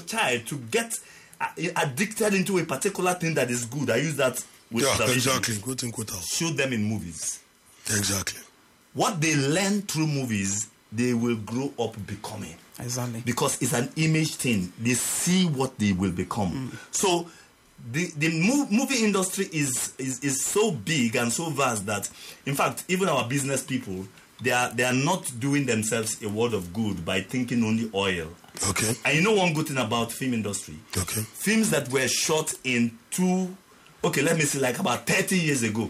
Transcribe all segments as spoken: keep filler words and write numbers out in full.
child to get uh, addicted into a particular thing that is good. I use that with yeah, exactly. Quote in, quote out. Show them in movies. Exactly. What they learn through movies, they will grow up becoming. Exactly. Because it's an image thing. They see what they will become. Mm. So the the mov- movie industry is, is is so big and so vast that, in fact, even our business people, they are they are not doing themselves a world of good by thinking only oil. Okay. And you know one good thing about film industry? Okay. Films that were shot in two, okay, let me see, like about thirty years ago.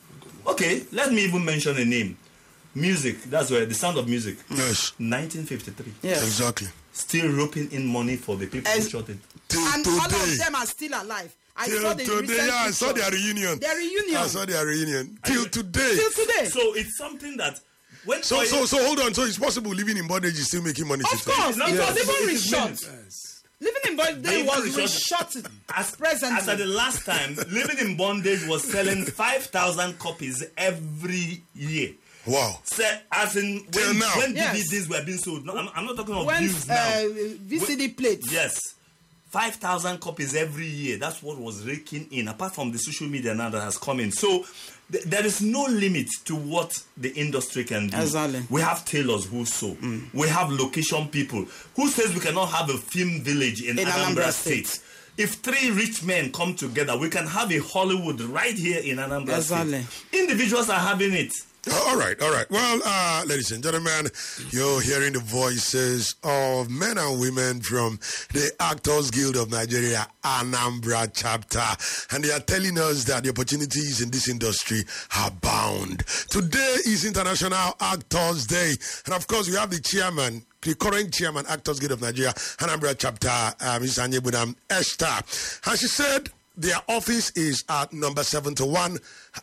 Okay, let me even mention a name. Music, that's where the Sound of Music. Yes. nineteen fifty-three. Yes. Exactly. Still roping in money for the people As, who shot it. Till and today. all of them are still alive. I Till saw the today, recent yeah, I saw picture. their reunion. Their reunion. I saw their reunion. Till today. Till today. So it's something that when So, oil, so, so hold on. So it's possible living in bondage is still making money. Of sister. course, Not it was just- even it is reshot. minutes. Living in bondage But was even reshot as presently. as at the last time, Living in Bondage was selling five thousand copies every year. Wow. So, as in Till when, now. when Yes. D V Ds were being sold. No, I'm, I'm not talking of when views now. uh, V C D plates. Yes. five thousand copies every year. That's what was raking in, apart from the social media now that has come in. So th- there is no limit to what the industry can do. Exactly. We have tailors who sew. Mm. We have location people. Who says we cannot have a film village in, In Anambra, Anambra State? State. If three rich men come together, we can have a Hollywood right here in Anambra Exactly. State. Individuals are having it. All right, all right. Well, uh, ladies and gentlemen, you're hearing the voices of men and women from the Actors Guild of Nigeria, Anambra chapter. And they are telling us that the opportunities in this industry are bound. Today is International Actors Day. And of course, we have the chairman, the current chairman, Actors Guild of Nigeria, Anambra chapter, uh, Miz Anyebunam Esther. And she said their office is at number seventy-one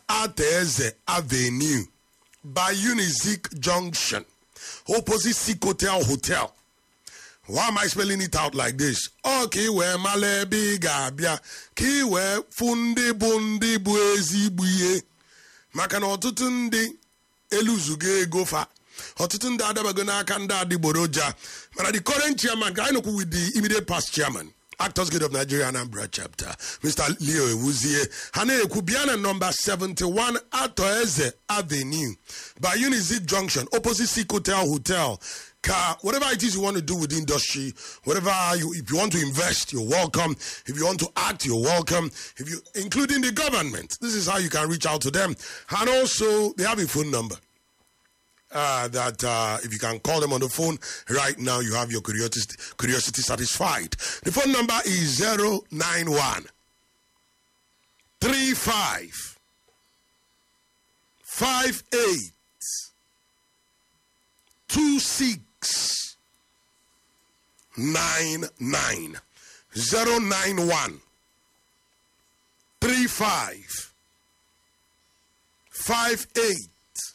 Ateze Avenue, by Unizik Junction, opposite Sick Hotel Hotel. Why am I spelling it out like this? Okay, where malebi gabia, ki where fundi bundi buezi buye, makana otutundi eluzuge gofa, otutundi adabagona kanda adiboroja. But the current chairman, I know with the immediate past chairman, Actors Guild of Nigeria, Anambra chapter, Mister Leo Ewuzie, Hane Kubiana number seventy-one Atoeze Avenue, by Unizik Junction, opposite Sick Hotel Hotel. Car, whatever it is you want to do with the industry, whatever you, if you want to invest, you're welcome. If you want to act, you're welcome. If you, including the government, this is how you can reach out to them. And also, they have a phone number. Uh, that uh, if you can call them on the phone right now, you have your curiosity, curiosity satisfied. The phone number is zero nine one three five five eight two six nine nine. zero nine one three five five eight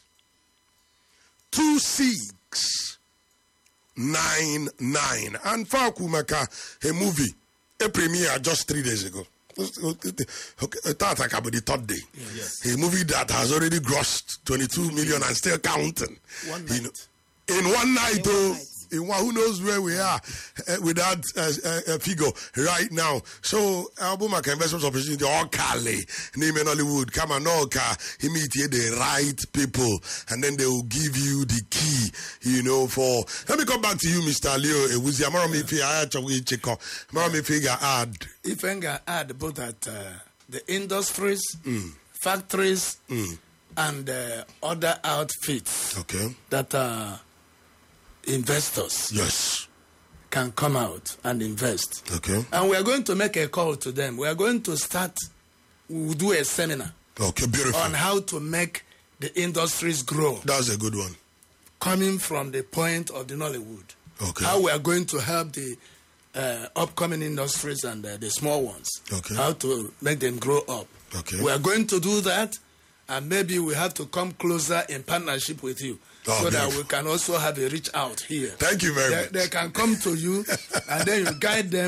two six nine nine. And Fakumaka, a movie, a premiere just three days ago. Okay, Tata Kabo, the third day. Yes. A movie that has already grossed twenty-two million and still counting. One You night. know, in one night, In though. one night. In one, who knows where we are uh, with that uh, uh, figure right now. So, Albumaka investment opportunity, all Kali, name in Hollywood, come and all he meet here the right people, and then they will give you the key, you know, for. Let me come back to you, Mister Leo Ewuzie. I'm going to add. If I can add both at uh, the industries, Mm. factories, Mm. and uh, other outfits Okay. that are investors Yes. can come out and invest. Okay. And we are going to make a call to them. We are going to start, we'll do a seminar Okay, beautiful. on how to make the industries grow, That's a good one. coming from the point of the Nollywood. Okay. How we are going to help the uh, upcoming industries and uh, the small ones. Okay. How to make them grow up. Okay. We are going to do that, and maybe we have to come closer in partnership with you. Oh, so that beautiful. we can also have a reach out here. Thank you very They, much. they can come to you, and then you guide them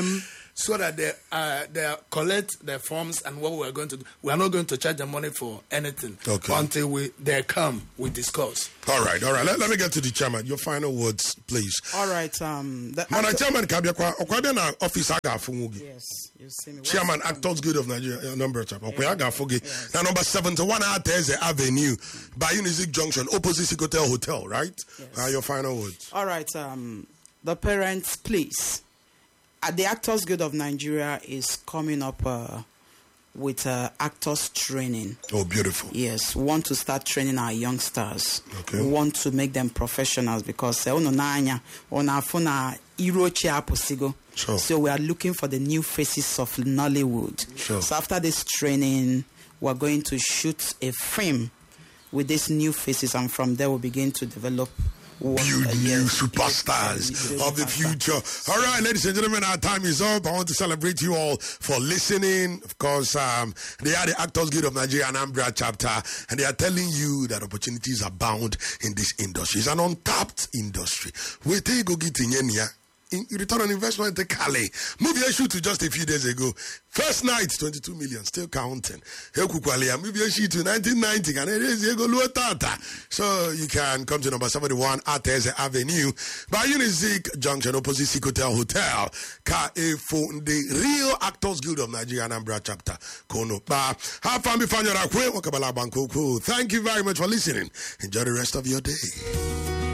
so that they uh, they collect their forms and what we are going to do. We are not going to charge them money for anything Okay. until we they come. We discuss. All right, all right. Let, let me get to the chairman. Your final words, please. All right. Um. The Man, actor- chairman Kabia kwa okwabia na office aga afungugi. yes. You see me. Chairman Actors Guild of Nigeria, uh, number chap. Okay, aga afungi. Now number seventy-one Ateze Avenue, by Unizik Junction, opposite Hotel Hotel, right? Yes. Uh, your final words. All right. Um. The parents, please. Uh, the Actors Guild of Nigeria is coming up uh, with uh, actors training. Oh, beautiful. Yes, we want to start training our youngsters. Okay. We want to make them professionals because uh, ono nanya, ona funa irochi aposigo. Sure. So we are looking for the new faces of Nollywood. Sure. So after this training, we're going to shoot a film with these new faces, and from there we'll begin to develop what, Build uh, new yes, superstars yes, of the future. All right, ladies and gentlemen, our time is up. I want to celebrate you all for listening. Of course, um, they are the Actors Guild of Nigeria Anambra chapter, and they are telling you that opportunities abound in this industry. It's an untapped industry. We take go get in Yenya. In return on investment, the Cali movie I shoot to just a few days ago. First night, twenty-two million, still counting. Movie I shoot to nineteen ninety, and it is Tata. So you can come to number seventy-one Ateze Avenue by Unizik Junction, opposite Hotel Hotel. Ka e for the Real Actors Guild of Nigeria Anambra chapter. Kono ba. Have fun before you're Thank you very much for listening. Enjoy the rest of your day.